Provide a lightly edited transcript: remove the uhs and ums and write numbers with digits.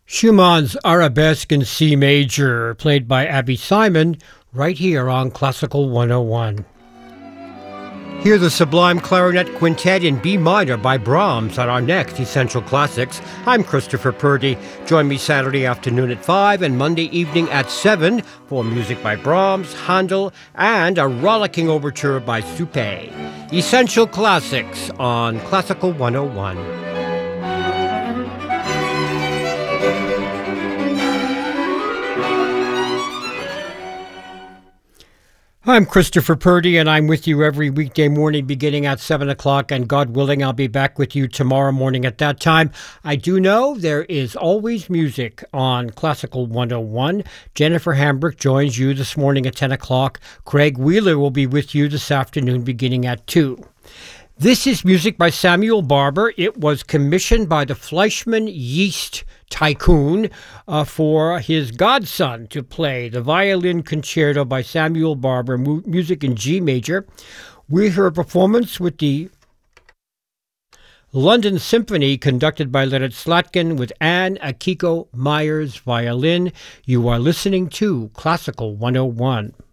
Schumann's Arabesque in C major, played by Abby Simon, right here on Classical 101. Hear the Sublime Clarinet Quintet in B minor by Brahms on our next Essential Classics. I'm Christopher Purdy. Join me Saturday afternoon at 5 and Monday evening at 7 for music by Brahms, Handel, and a rollicking overture by Suppé. Essential Classics on Classical 101. I'm Christopher Purdy, and I'm with you every weekday morning beginning at 7 o'clock, and God willing, I'll be back with you tomorrow morning at that time. I do know there is always music on Classical 101. Jennifer Hambrick joins you this morning at 10 o'clock. Craig Wheeler will be with you this afternoon beginning at 2. This is music by Samuel Barber. It was commissioned by the Fleischmann Yeast tycoon for his godson to play the violin concerto by Samuel Barber, music in G major. We hear a performance with the London Symphony conducted by Leonard Slatkin with Anne Akiko Myers violin. You are listening to Classical 101.